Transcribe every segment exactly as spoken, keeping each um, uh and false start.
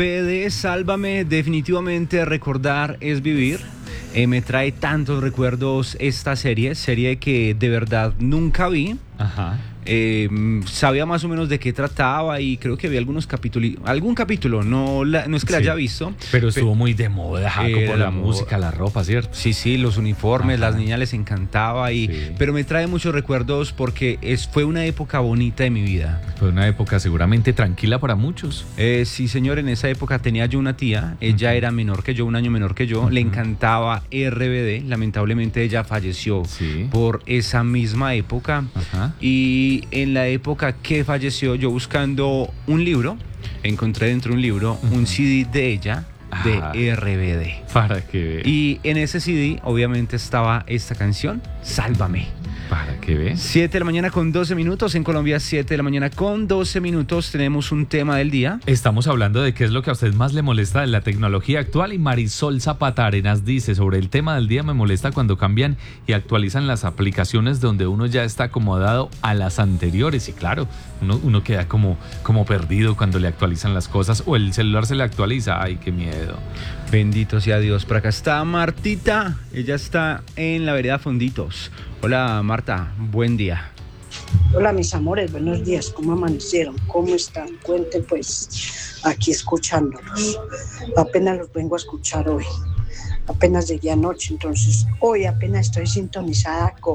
De Sálvame, definitivamente recordar es vivir. Eh, me trae tantos recuerdos esta serie, serie que de verdad nunca vi. Ajá. Eh, sabía más o menos de qué trataba y creo que vi algunos capítulos, algún capítulo, no, la, no es que la Sí. haya visto. Pero estuvo muy de moda, Jaco, Era por la la música, moda. la ropa, ¿cierto? Sí, sí, los uniformes, Ajá. las niñas les encantaba, y, Sí. pero me trae muchos recuerdos porque es, fue una época bonita de mi vida. Fue una época seguramente tranquila para muchos. Eh, sí, señor, en esa época tenía yo una tía, ella Ujú. era menor que yo, un año menor que yo, le Ujú. encantaba R B D, lamentablemente ella falleció Sí. por esa misma época. Ajá. Y en la época que falleció, yo buscando un libro, encontré dentro de un libro Ujú. un C D de ella, de Ah. R B D. Para que ve. Y en ese C D obviamente estaba esta canción, Sálvame. Para que ve. siete de la mañana con doce minutos, en Colombia siete de la mañana con doce minutos, tenemos un tema del día. Estamos hablando de qué es lo que a usted más le molesta de la tecnología actual, y Marisol Zapata Arenas dice: sobre el tema del día, me molesta cuando cambian y actualizan las aplicaciones donde uno ya está acomodado a las anteriores. Y claro, uno, uno queda como, como perdido cuando le actualizan las cosas, o el celular se le actualiza. Ay, qué miedo. Bendito sea Dios. Por acá está Martita, ella está en la vereda Fonditos. Hola Marta, buen día. Hola mis amores, buenos días, ¿cómo amanecieron? ¿Cómo están? Cuenten pues, aquí escuchándolos. Apenas los vengo a escuchar hoy, apenas llegué anoche, entonces hoy apenas estoy sintonizada con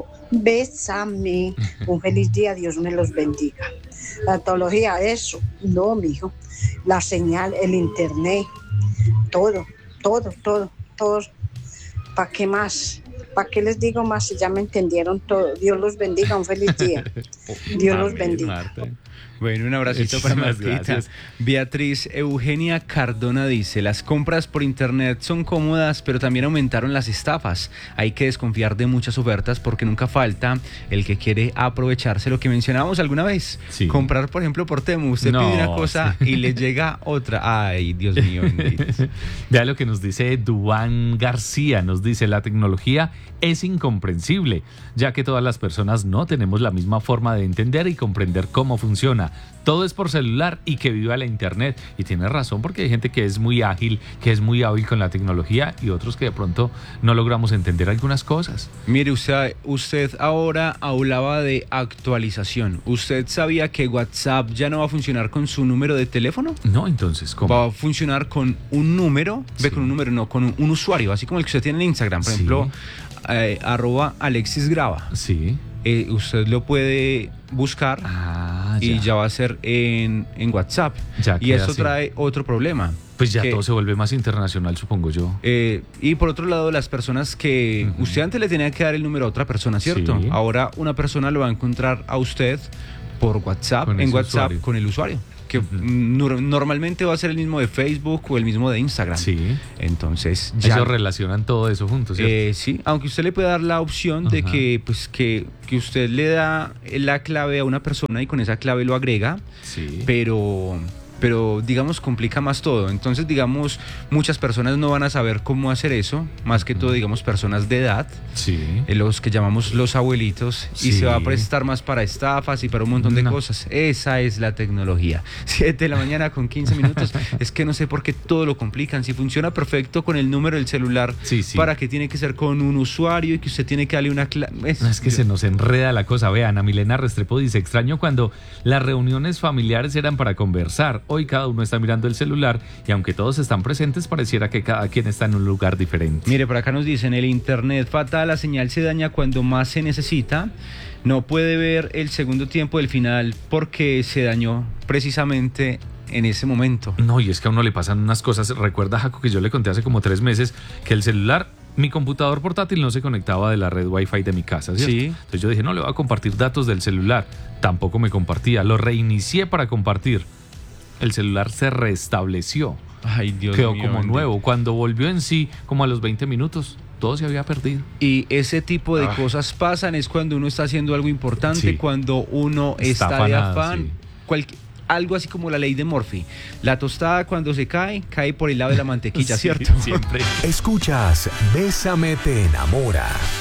Bésame. Un feliz día, Dios me los bendiga. La tecnología, eso, no mijo, la señal, el internet, todo, todo, todo, todo. ¿Para qué más? ¿Para qué les digo más si ya me entendieron todo? Dios los bendiga, un feliz día. Dios los Amén, bendiga. Marta. Bueno, un abracito para Muchísimas Martita. gracias. Beatriz Eugenia Cardona dice: las compras por internet son cómodas, pero también aumentaron las estafas. Hay que desconfiar de muchas ofertas porque nunca falta el que quiere aprovecharse. Lo que mencionábamos alguna vez. Sí. Comprar, por ejemplo, por Temu. Usted No, pide una cosa sí. y le llega otra. Ay, Dios mío, bendito. Vea lo que nos dice Duan García. Nos dice: la tecnología es incomprensible, ya que todas las personas no tenemos la misma forma de entender y comprender cómo funciona. Todo es por celular y que viva la internet. Y tiene razón, porque hay gente que es muy ágil, que es muy hábil con la tecnología, y otros que de pronto no logramos entender algunas cosas. Mire, usted, usted ahora hablaba de actualización. ¿Usted sabía que WhatsApp ya no va a funcionar con su número de teléfono? No, entonces, ¿cómo? Va a funcionar con un número, ve, Sí. con un número, no, con un, un usuario, así como el que usted tiene en Instagram, por Sí. ejemplo, eh, arroba Alexis Grava. Sí. Eh, usted lo puede buscar Ah, y ya. ya va a ser en, en WhatsApp. Ya Y queda eso así. trae otro problema. Pues ya que, todo se vuelve más internacional, supongo yo. eh, y por otro lado, las personas que Ujú. usted antes le tenía que dar el número a otra persona, ¿cierto? Sí. Ahora una persona lo va a encontrar a usted por WhatsApp, Con en ese WhatsApp usuario. con el usuario, que Ujú. nor- normalmente va a ser el mismo de Facebook o el mismo de Instagram. Sí. Entonces, ya Ellos relacionan todo eso juntos, ¿cierto? eh, sí, aunque usted le puede dar la opción de Ajá. que, pues, que, que usted le da la clave a una persona y con esa clave lo agrega, Sí. pero, pero digamos complica más todo. Entonces, digamos, muchas personas no van a saber cómo hacer eso, más que todo, digamos, personas de edad, Sí. eh, los que llamamos los abuelitos, y Sí. se va a prestar más para estafas y para un montón de No. cosas. Esa es la tecnología. siete de la mañana con quince minutos. Es que no sé por qué todo lo complican. Si funciona perfecto con el número del celular, Sí, sí. para que tiene que ser con un usuario y que usted tiene que darle una clave. No, es que se nos enreda la cosa. Vean, Ana Milena Restrepo dice: extraño cuando las reuniones familiares eran para conversar. Hoy cada uno está mirando el celular, y aunque todos están presentes, pareciera que cada quien está en un lugar diferente. Mire, por acá nos dicen: el internet fatal, la señal se daña cuando más se necesita. No puede ver el segundo tiempo del final porque se dañó precisamente en ese momento. No, y es que a uno le pasan unas cosas. Recuerda, Jaco, que yo le conté hace como tres meses que el celular, mi computador portátil no se conectaba de la red Wi-Fi de mi casa, ¿cierto? Sí. Entonces yo dije: no, le voy a compartir datos del celular. Tampoco me compartía. Lo reinicié para compartir. El celular se restableció. Ay, Dios Quedó mío, como bendito. nuevo. Cuando volvió en sí, como a los veinte minutos, todo se había perdido. Y ese tipo de Ah. cosas pasan es cuando uno está haciendo algo importante, Sí. cuando uno Está está, de afanado, afán. sí. Cualqui- algo así como la ley de Murphy. La tostada cuando se cae, cae por el lado de la mantequilla, Sí, ¿cierto? siempre. Escuchas Bésame te enamora.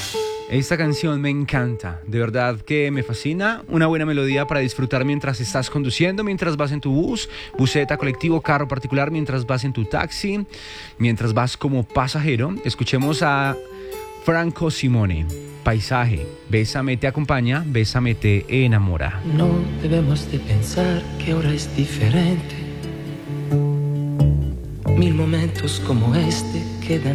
Esta canción me encanta, de verdad que me fascina, una buena melodía para disfrutar mientras estás conduciendo, mientras vas en tu bus, buseta, colectivo, carro particular, mientras vas en tu taxi, mientras vas como pasajero. Escuchemos a Franco Simone, Paisaje. Bésame te acompaña, bésame te enamora. No debemos de pensar que ahora es diferente. Mil momentos como este quedan